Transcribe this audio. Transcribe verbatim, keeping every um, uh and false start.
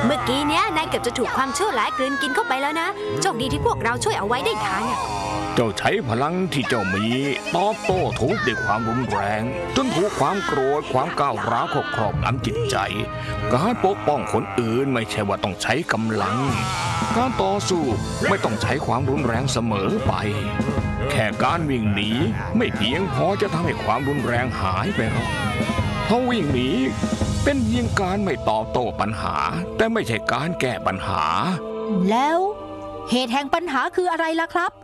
เมื่อกี้เนี้ยนายเกือบจะถูกความชั่วร้ายกลืนกินเข้าไปแล้วนะโชคดีที่พวกเราช่วยเอาไว้ได้ทันเจ้าใช้พลังที่เจ้ามีตอบโต้ทุกข์ด้วยความรุนแรงจนถูกความโกรธความก้าวร้าวครอบงำจิตใจการปกป้องคนอื่นไม่ใช่ว่าต้องใช้กำลังการต่อสู้ไม่ต้องใช้ความรุนแรงเสมอไปแค่การวิ่งหนีไม่เพียงพอจะทำให้ความรุนแรงหายไปหรอกเพราะวิ่งหนีเป็นเพียงการไม่ตอบโต้ปัญหาแต่ไม่ใช่การแก้ปัญหาแล้วเหตุแห่งปัญหาคืออะไรล่ะครับ